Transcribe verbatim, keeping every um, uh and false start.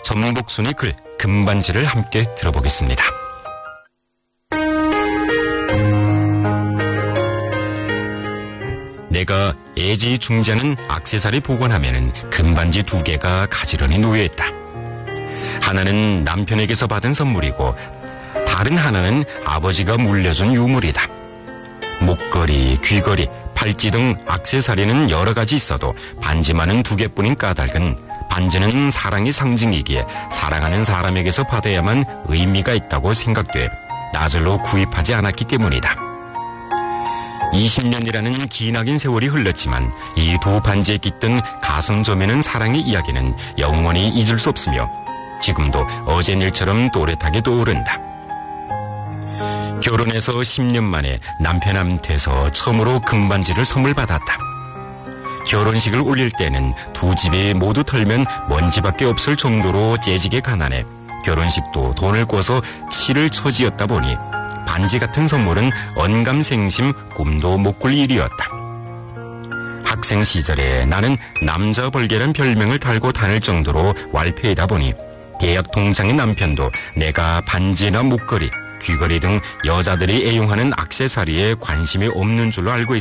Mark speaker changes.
Speaker 1: 전복순의 글 금반지를 함께 들어보겠습니다. 내가 애지중지하는 액세서리 보관하면은 금반지 두 개가 가지런히 놓여있다. 하나는 남편에게서 받은 선물이고 다른 하나는 아버지가 물려준 유물이다. 목걸이, 귀걸이, 팔찌 등 액세서리는 여러 가지 있어도 반지만은 두 개뿐인 까닭은 반지는 사랑의 상징이기에 사랑하는 사람에게서 받아야만 의미가 있다고 생각돼 나절로 구입하지 않았기 때문이다. 이십 년이라는 기나긴 세월이 흘렀지만 이 두 반지에 깃든 가슴 조매는 사랑의 이야기는 영원히 잊을 수 없으며 지금도 어제 일처럼 또렷하게 떠오른다. 결혼해서 십 년 만에 남편한테서 처음으로 금반지를 선물 받았다. 결혼식을 올릴 때는 두 집이 모두 털면 먼지밖에 없을 정도로 째지게 가난해 결혼식도 돈을 꿔서 치를 처지었다 보니 반지 같은 선물은 언감생심 꿈도 못 꿀 일이었다. 학생 시절에 나는 남자 벌개란 별명을 달고 다닐 정도로 완패이다 보니 대학 동창의 남편도 내가 반지나 목걸이, 귀걸이 등 여자들이 애용하는 액세서리에 관심이 없는 줄로 알고 있었다.